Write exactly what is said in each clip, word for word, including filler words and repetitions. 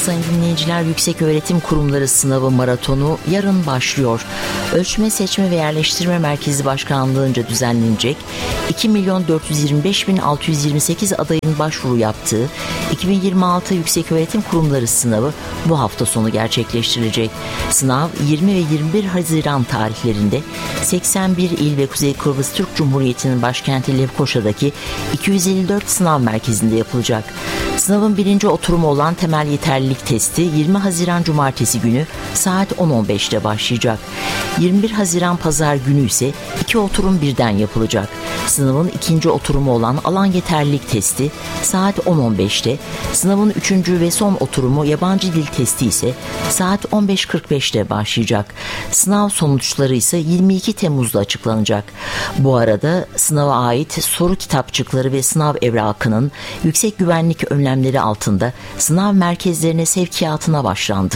sayın dinleyiciler, Yükseköğretim Kurumları Sınavı Maratonu yarın başlıyor. Ölçme, Seçme ve Yerleştirme Merkezi Başkanlığı'nca düzenlenecek iki milyon dört yüz yirmi beş bin altı yüz yirmi sekiz adayın başvuru yaptığı iki bin yirmi altı Yükseköğretim Kurumları Sınavı bu hafta sonu gerçekleştirilecek. Sınav yirmi ve yirmi bir Haziran tarihlerinde seksen bir il ve Kuzey Kıbrıs Türk Cumhuriyeti'nin başkenti Lefkoşa'daki iki yüz elli dört sınav merkezinde yapılacak. Sınavın birinci oturumu olan temel yeterlilik testi yirmi Haziran Cumartesi günü saat on on beşte başlayacak. yirmi bir Haziran Pazar günü ise iki oturum birden yapılacak. Sınavın ikinci oturumu olan alan yeterlilik testi saat on on beşte, sınavın üçüncü ve son oturumu yabancı dil testi ise saat on beş kırk beşte başlayacak. Sınav sonuçları ise yirmi iki Temmuz'da açıklanacak. Bu arada sınava ait soru kitapçıkları ve sınav evrakının yüksek güvenlik önlemleri altında sınav merkezlerine sevkiyatına başlandı.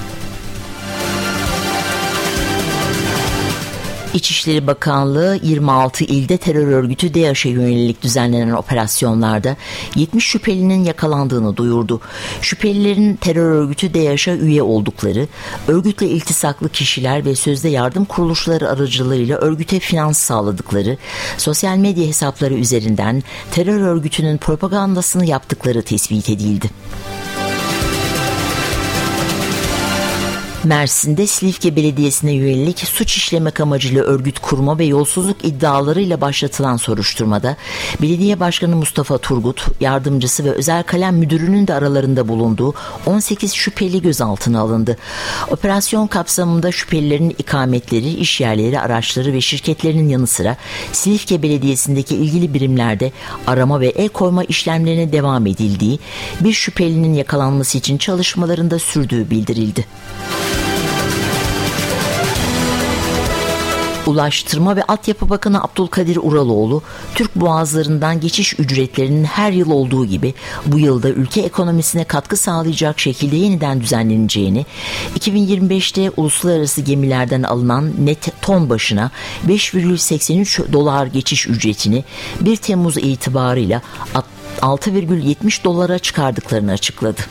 İçişleri Bakanlığı yirmi altı ilde terör örgütü DAEŞ'e yönelik düzenlenen operasyonlarda yetmiş şüphelinin yakalandığını duyurdu. Şüphelilerin terör örgütü DAEŞ'e üye oldukları, örgütle iltisaklı kişiler ve sözde yardım kuruluşları aracılığıyla örgüte finans sağladıkları, sosyal medya hesapları üzerinden terör örgütünün propagandasını yaptıkları tespit edildi. Mersin'de Silifke Belediyesi'ne yönelik suç işlemek amacıyla örgüt kurma ve yolsuzluk iddialarıyla başlatılan soruşturmada Belediye Başkanı Mustafa Turgut, yardımcısı ve özel kalem müdürünün de aralarında bulunduğu on sekiz şüpheli gözaltına alındı. Operasyon kapsamında şüphelilerin ikametleri, işyerleri, araçları ve şirketlerinin yanı sıra Silifke Belediyesi'ndeki ilgili birimlerde arama ve el koyma işlemlerine devam edildiği, bir şüphelinin yakalanması için çalışmalarında sürdüğü bildirildi. Ulaştırma ve Altyapı Bakanı Abdülkadir Uraloğlu, Türk boğazlarından geçiş ücretlerinin her yıl olduğu gibi bu yılda ülke ekonomisine katkı sağlayacak şekilde yeniden düzenleneceğini, iki bin yirmi beşte uluslararası gemilerden alınan net ton başına beş virgül seksen üç dolar geçiş ücretini bir Temmuz itibarıyla altı virgül yetmiş dolara çıkardıklarını açıkladı.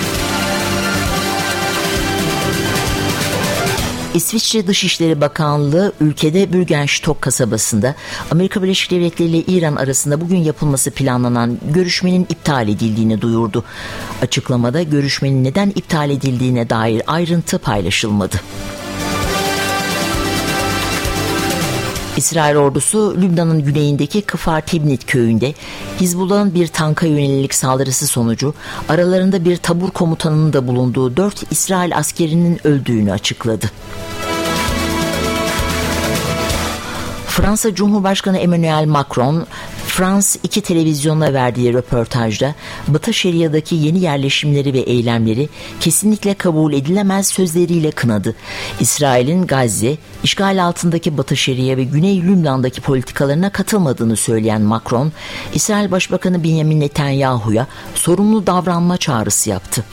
İsviçre Dışişleri Bakanlığı ülkede Bürgenstock kasabasında Amerika Birleşik Devletleri ile İran arasında bugün yapılması planlanan görüşmenin iptal edildiğini duyurdu. Açıklamada görüşmenin neden iptal edildiğine dair ayrıntı paylaşılmadı. İsrail ordusu Lübnan'ın güneyindeki Kfar Tibnit köyünde Hizbullah'ın bir tanka yönelik saldırısı sonucu aralarında bir tabur komutanının da bulunduğu dört İsrail askerinin öldüğünü açıkladı. Fransa Cumhurbaşkanı Emmanuel Macron, France iki televizyonuna verdiği röportajda Batı Şeria'daki yeni yerleşimleri ve eylemleri kesinlikle kabul edilemez sözleriyle kınadı. İsrail'in Gazze, işgal altındaki Batı Şeria ve Güney Lübnan'daki politikalarına katılmadığını söyleyen Macron, İsrail Başbakanı Benjamin Netanyahu'ya sorumlu davranma çağrısı yaptı.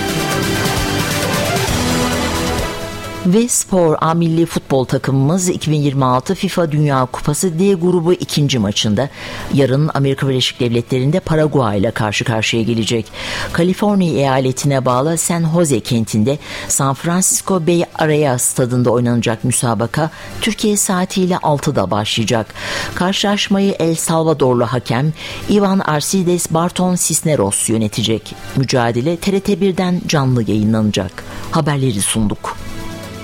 Ve spor, A milli futbol takımımız iki bin yirmi altı FIFA Dünya Kupası D grubu ikinci maçında yarın Amerika Birleşik Devletleri'nde Paraguay ile karşı karşıya gelecek. Kaliforniya eyaletine bağlı San Jose kentinde San Francisco Bay Area stadında oynanacak müsabaka Türkiye saatiyle altıda başlayacak. Karşılaşmayı El Salvadorlu hakem Ivan Arcides Barton Cisneros yönetecek. Mücadele T R T birden canlı yayınlanacak. Haberleri sunduk.